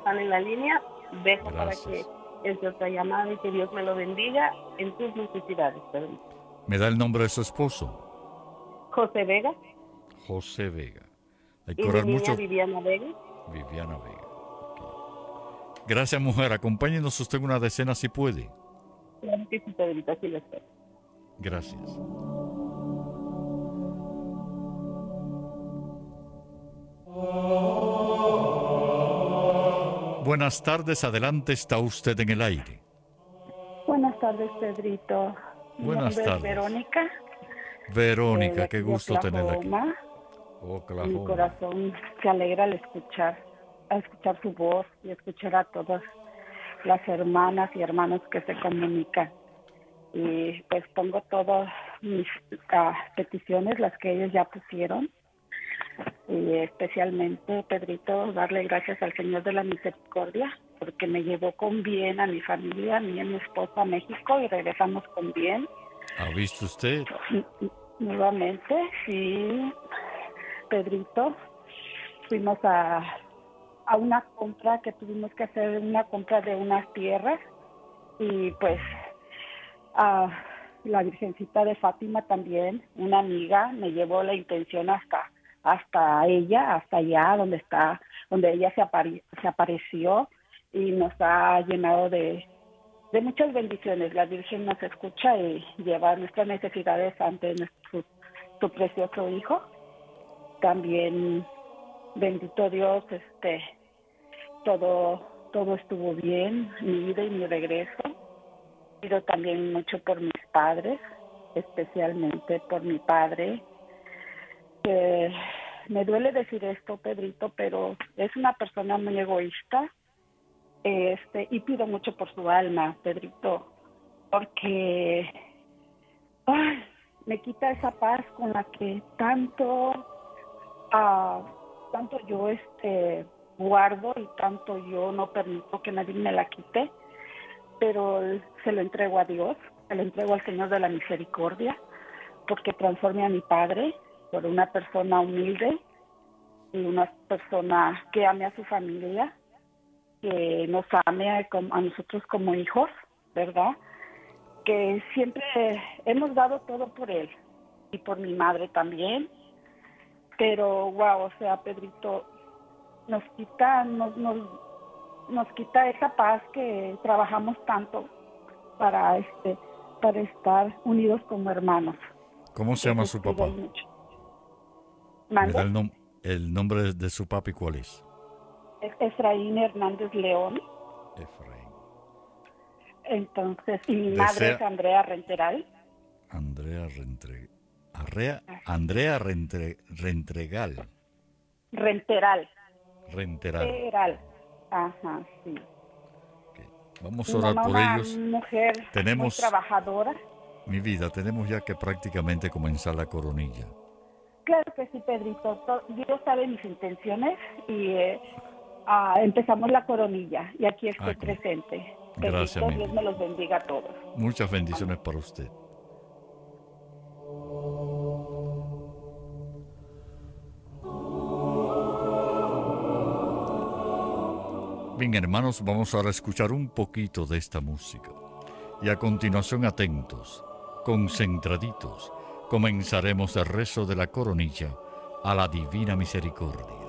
están en la línea. Dejo para que Gracias. entre otra llamada y que Dios me lo bendiga en sus necesidades. ¿Me da el nombre de su esposo? José Vega José Vega. Hay que y mi orar niña mucho. Viviana Vega. Viviana Vega. Ok. Gracias, mujer. Acompáñenos usted en una decena si puede. Claro que sí, Pedrito, así lo espero. Gracias. Buenas tardes, adelante, está usted en el aire. Buenas tardes, Pedrito. Mi Buenas nombre es tardes. Verónica, de Verónica, qué aquí de gusto tenerla aquí. Oklahoma. Mi Oklahoma. corazón se alegra al escuchar su voz y escuchar a todas las hermanas y hermanos que se comunican. Y pues pongo todas mis peticiones, las que ellos ya pusieron. Y especialmente, Pedrito, darle gracias al Señor de la Misericordia, porque me llevó con bien a mi familia, a mí y a mi esposa a México y regresamos con bien. ¿Ha visto usted? Nuevamente, sí, Pedrito, fuimos a una compra que tuvimos que hacer, una compra de unas tierras y pues a la Virgencita de Fátima también, una amiga, me llevó la intención hasta ella, hasta allá donde ella se apareció y nos ha llenado de muchas bendiciones. La Virgen nos escucha y lleva nuestras necesidades ante su precioso Hijo. También, bendito Dios, todo estuvo bien, mi ida y mi regreso. Pido también mucho por mis padres, especialmente por mi padre, que me duele decir esto, Pedrito, pero es una persona muy egoísta, y pido mucho por su alma, Pedrito, porque me quita esa paz con la que tanto yo guardo y tanto yo no permito que nadie me la quite, pero se lo entrego a Dios, se lo entrego al Señor de la Misericordia, porque transforme a mi padre por una persona humilde y una persona que ame a su familia, que nos ame a nosotros como hijos, ¿verdad? Que siempre hemos dado todo por él y por mi madre también, pero wow, o sea, Pedrito, nos quita esa paz que trabajamos tanto para estar unidos como hermanos. ¿Cómo se llama Entonces su pido papá? mucho. ¿Me da ¿Mande? el nombre de su papi cuál es? Es Efraín Hernández León. Efraín. Entonces, y mi madre es Desea Andrea Renteral. Andrea Andrea Rentregal. Renteral. Renteral. Renteral. Ajá, sí. Okay. Vamos a Mi orar mamá, por una ellos. mujer muy Tenemos, trabajadora. mi vida, tenemos ya que prácticamente comenzar la coronilla. Claro que sí, Pedrito. Dios sabe mis intenciones y empezamos la coronilla y aquí estoy Aquí. presente. Gracias, Pedrito, mi Dios vida. me los bendiga a todos. Muchas Amén. bendiciones para usted. Bien, hermanos, vamos ahora a escuchar un poquito de esta música. Y a continuación, atentos, concentraditos, comenzaremos el rezo de la coronilla a la Divina Misericordia.